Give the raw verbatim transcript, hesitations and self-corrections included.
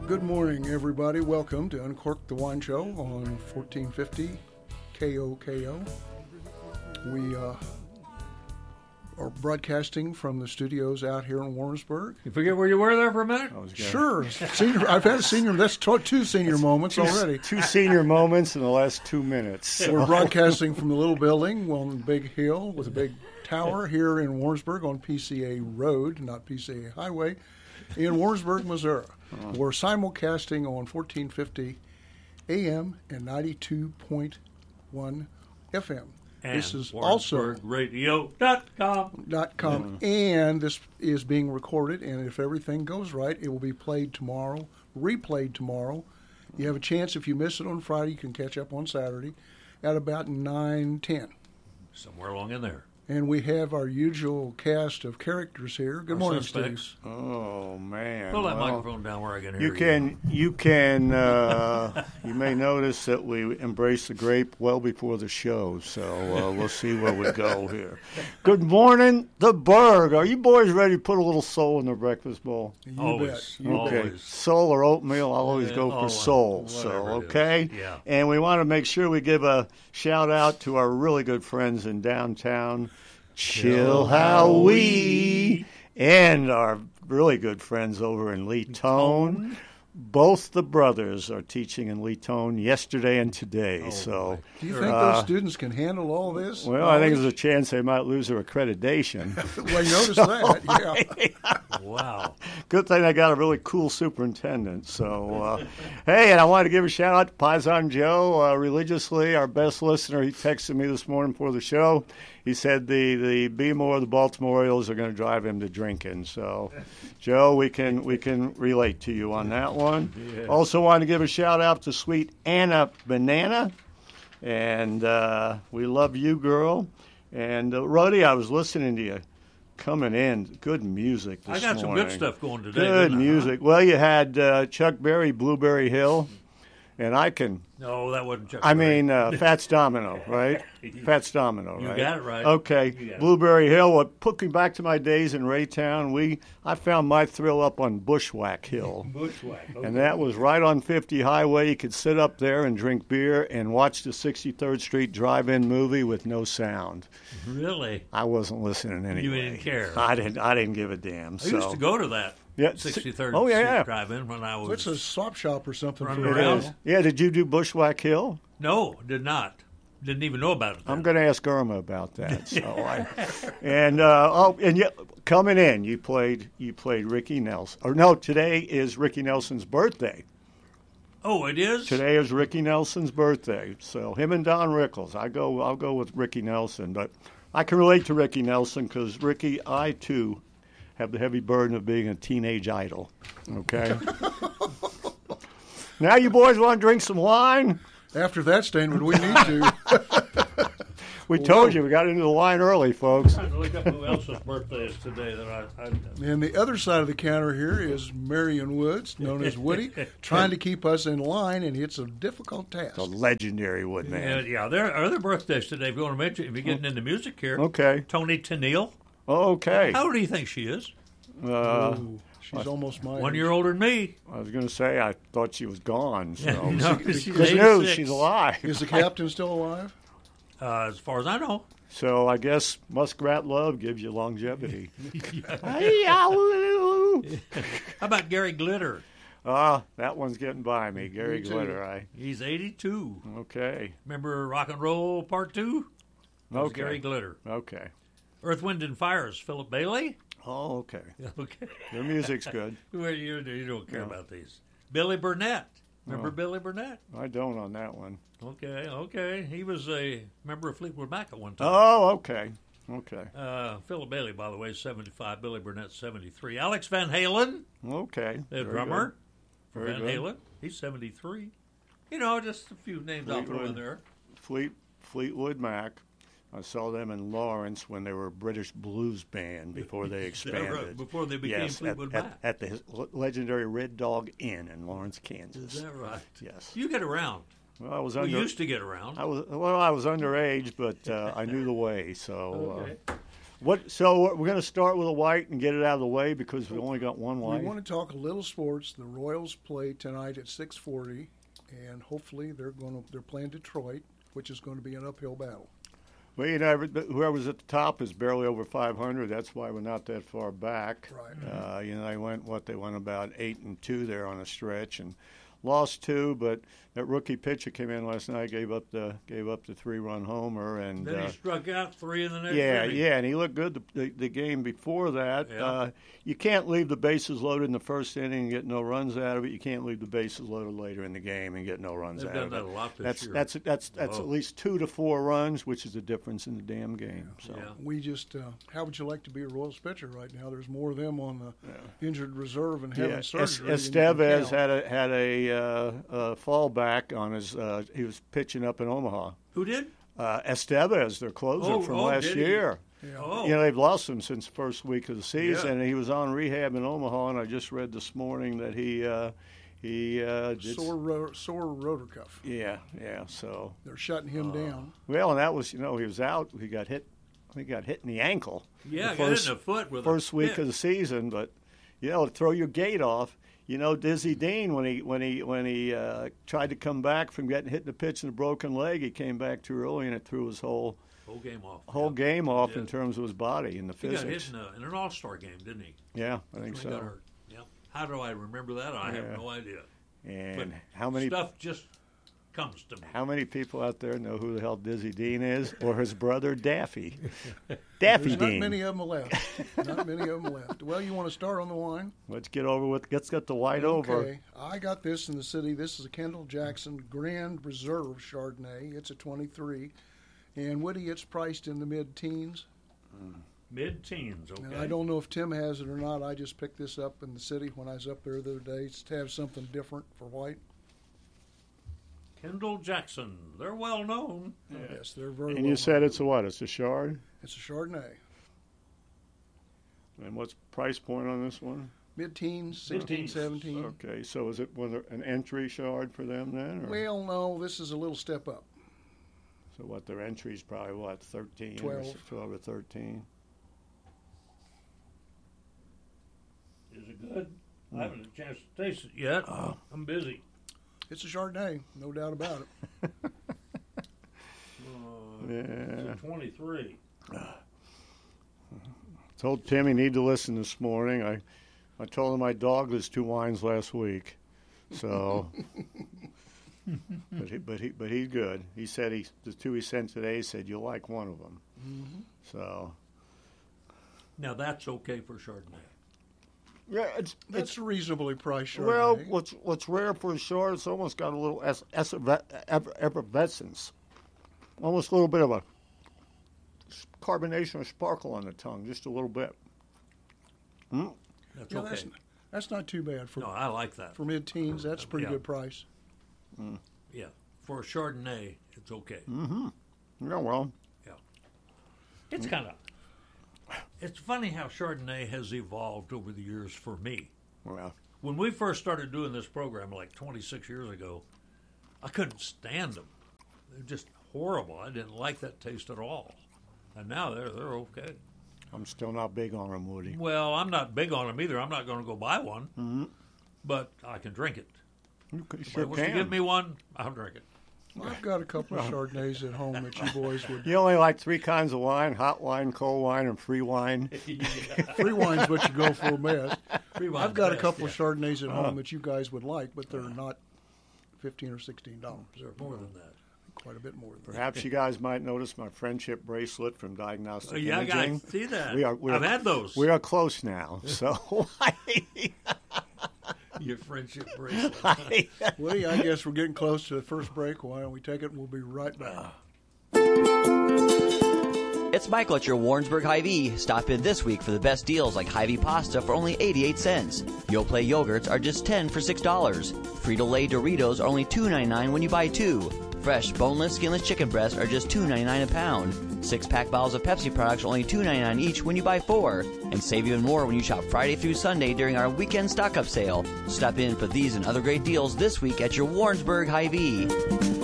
Good morning, everybody. Welcome to Uncork the Wine Show on fourteen fifty K O K O. We uh, are broadcasting from the studios out here in Warrensburg. You forget where you were there for a minute? Sure. Senior, I've had a senior, that's two, two senior moments two, already. Two senior moments in the last two minutes. So. We're broadcasting from the little building on the big hill with a big tower here in Warrensburg on P C A Road, not P C A Highway, in Warrensburg, Missouri. Uh-huh. We're simulcasting on fourteen fifty A M and ninety-two point one F M. And this is also radio dot com. .com, yeah. And this is being recorded, and if everything goes right, it will be played tomorrow, replayed tomorrow. You have a chance, if you miss it on Friday, you can catch up on Saturday at about nine ten. Somewhere along in there. And we have our usual cast of characters here. Good our morning, suspects. Steve. Oh, man. Pull that well, microphone down where I can hear you. You Can, you can, uh, you may notice that we embrace the grape well before the show, so uh, we'll see where we go here. Good morning, the Berg. Are you boys ready to put a little soul in the breakfast bowl? You always. bet. You okay. Always. Soul or oatmeal, I'll always Yeah, go for always. soul. Whatever So, it okay? is. Yeah. And we want to make sure we give a shout out to our really good friends in downtown Chilhowie, and our really good friends over in Lee-Tone. Both the brothers are teaching in Lee-Tone yesterday and today. Oh, so, Do you think uh, those students can handle all this? Well, knowledge? I think there's a chance they might lose their accreditation. Well, you noticed so, that, yeah. Wow. Good thing I got a really cool superintendent. So, uh, hey, and I wanted to give a shout out to Paisan Joe, uh, religiously, our best listener. He texted me this morning before the show. He said the, the B-more, the Baltimore Orioles are going to drive him to drinking. So, Joe, we can we can relate to you on that one. Yeah. Also want to give a shout-out to sweet Anna Banana. And uh, we love you, girl. And, uh, Ruddy, I was listening to you coming in. Good music this I got morning. some good stuff going today. Good music. Well, you had uh, Chuck Berry, Blueberry Hill. And I can... No, that wasn't Chuck I Berry. mean, uh, Fats Domino, right? Fats Domino, You right? You got it right. Okay. Blueberry Hill. What put me back to my days in Raytown, we I found my thrill up on Bushwhack Hill. Bushwhack. Okay. And that was right on fifty Highway. You could sit up there and drink beer and watch the sixty-third Street drive-in movie with no sound. Really? I wasn't listening anyway. You didn't care. I didn't. I didn't give a damn. I so. used to go to that. Yeah, sixty-third oh, yeah, Street yeah. drive-in when I was... It's a swap shop or something. Running For around. around. Yeah, did you do Bushwhack Hill? No, did not. Didn't even know about it then. I'm going to ask Irma about that. So I, and uh, oh, and yet coming in, you played you played Ricky Nelson. Or no, today is Ricky Nelson's birthday. Oh, it is? Today is Ricky Nelson's birthday. So him and Don Rickles. I go. I'll go with Ricky Nelson, but I can relate to Ricky Nelson because Ricky, I too, have the heavy burden of being a teenage idol. Okay. Now you boys want to drink some wine? After that statement, we need to. We told you we got into the wine early, folks. I'm trying to look up who else's birthday is today that I, I And the other side of the counter here is Marion Woods, known as Woody, trying to keep us in line, and it's a difficult task. The legendary Yeah, Woodman. yeah, there are other birthdays today. If you want to mention, if you're getting into music here, Okay. Tony Tennille. Okay. How old do you think she is? Uh, Oh, she's almost my One age. year older than me. I was going to say I thought she was gone. So no, Is it- she's good news, eighty-six. she's alive. Is the captain still alive? Uh, as far as I know. So I guess muskrat love gives you longevity. How about Gary Glitter? Ah, that one's getting by me, Gary Me too. Glitter. I He's eighty-two. okay. Remember Rock and Roll Part Two? That was Okay. Gary Glitter. Okay. Earth, Wind, and Fire's Philip Bailey. Oh, okay. Okay. Their music's good. Well, you, you don't care No. about these. Billy Burnett. Remember Oh. Billy Burnett? I don't on that one. Okay, okay. He was a member of Fleetwood Mac at one time. Oh, okay. Okay. Uh, Philip Bailey, by the way, is seventy-five. Billy Burnett, seventy-three. Alex Van Halen, Okay. the Very drummer for Very Van good. Halen. He's seventy-three. You know, just a few names I'll throw in Fleetwood. there. good. Fleet Fleetwood Mac. I saw them in Lawrence when they were a British blues band before they Is that right? expanded. Before they became yes, Fleetwood at, Mac. at, at the legendary Red Dog Inn in Lawrence, Kansas. Is that right? Yes. You get around. Well, I was We under. used to get around. I was well. I was underage, but uh, I knew the way. So, Okay. uh, What? So we're going to start with a white and get it out of the way because we only got one white. We want to talk a little sports. The Royals play tonight at six forty, and hopefully they're going to they're playing Detroit, which is going to be an uphill battle. Well, you know, whoever's at the top is barely over five hundred. That's why we're not that far back. Right. Uh, you know, they went what they went about eight and two there on a stretch and lost two. But that rookie pitcher came in last night, gave up the gave up the three run homer, and then he uh, struck out three in the next. yeah, inning. yeah, and he looked good the, the, the game before that. Yeah. Uh, you can't leave the bases loaded in the first inning and get no runs out of it. You can't leave the bases loaded later in the game and get no runs They've out done of that it. a lot this that's year. that's that's that's Oh. at least two to four runs, which is the difference in the damn game. So. Yeah. We just, uh, how would you like to be a Royals pitcher right now? There's more of them on the injured reserve and having Yeah, surgery. Es- than you can Estevez count. had a had a uh, uh, fallback on his. Uh, he was pitching up in Omaha. Who did? Uh, Estevez, their closer Oh, from oh, last did he? year. Yeah. Oh, You know, they've lost him since the first week of the season, Yeah. and he was on rehab in Omaha. And I just read this morning that he uh, he uh, did. Sore, ro- sore rotor cuff. Yeah, yeah. So They're shutting him down. well, and that was you know he was out. He got hit. He got hit in the ankle. yeah, the got first, it in the foot with first a week stick. of the season, but you know, to throw your gait off. You know, Dizzy Dean when he when he when he uh, tried to come back from getting hit in the pitch and a broken leg, he came back too early and it threw his whole whole game off. whole yeah. game off Yeah. in terms of his body and the He got physics. hit in, a, in an All-Star game, didn't he? Yeah, I think When he got so. hurt. Yeah. How do I remember that? I Yeah. have no idea. And But how many stuff just comes to me. how many people out there know who the hell Dizzy Dean is or his brother Daffy? Daffy There's not Dean. many of them left. Not many of them left. Well, you want to start on the wine? Let's get over with. Let's get the white over. Okay. I got this in the city. This is a Kendall Jackson Grand Reserve Chardonnay. It's a twenty-three. And Woody, it's priced in the mid-teens. Mid-teens, okay. And I don't know if Tim has it or not. I just picked this up in the city when I was up there the other day to have something different for white. Kendall Jackson, they're well known. Yes, they're very And well you said known. it's a what? It's a Chard. It's a Chardonnay. And what's the price point on this one? Mid-teens, sixteen, Mid-teens. seventeen. Okay, so is it one of- an entry Chard for them then? Or? Well, no, this is a little step up. So what their entry's probably what thirteen, Twelve. or twelve or thirteen. Is it good? I haven't had a chance to taste it yet. Oh. I'm busy. It's a Chardonnay, no doubt about it. Uh, Yeah. It's a twenty-three. Told Tim he need to listen this morning. I, I told him I dogged his two wines last week, so. but he, but he, but he's good. He said he the two he sent today. He said you'll like one of them. Mm-hmm. So. Now that's okay for Chardonnay. Yeah, it's That's a reasonably priced Chardonnay. well, what's what's rare for a Chard, it's almost got a little es- efferve- eff- effervescence, almost a little bit of a carbonation or sparkle on the tongue, just a little bit. Mm. That's yeah, okay. that's, that's not too bad for No, I like that. for mid-teens. That's a pretty Yeah. good price. Yeah, for a Chardonnay, it's okay. Mm-hmm. Yeah, well, It's kind of. It's funny how Chardonnay has evolved over the years for me. well, When we first started doing this program, like twenty-six years ago, I couldn't stand them. They're just horrible. I didn't like that taste at all. And now they're they're okay. I'm still not big on them, Woody. Well, I'm not big on them either. I'm not going to go buy one, Mm-hmm. but I can drink it. You c- If sure wants to can. give me one, I'll drink it. I've got a couple of Chardonnays at home that you boys would. You only like three kinds of wine: hot wine, cold wine, and free wine. Free wine's what you go for best. Free wine's I've got best, a couple yeah. of Chardonnays at Uh-huh. home that you guys would like, but they're not fifteen or sixteen dollars. They're more than that. Quite a bit more than that. Perhaps you guys might notice my friendship bracelet from Diagnostic Oh, yeah, I Imaging. got see that. We are, we are, I've had those. We are close now, so. Your friendship bracelet. Woody, I guess we're getting close to the first break. Why don't we take it? We'll be right back. It's Michael at your Warrensburg Hy-Vee. Stop in this week for the best deals like Hy-Vee pasta for only eighty-eight cents. Yoplait yogurts are just ten for six dollars. Frito-Lay Doritos are only two ninety-nine when you buy two. Fresh, boneless, skinless chicken breasts are just two ninety-nine a pound. Six-pack bottles of Pepsi products are only two ninety-nine each when you buy four. And save even more when you shop Friday through Sunday during our weekend stock-up sale. Stop in for these and other great deals this week at your Warrensburg Hy-Vee.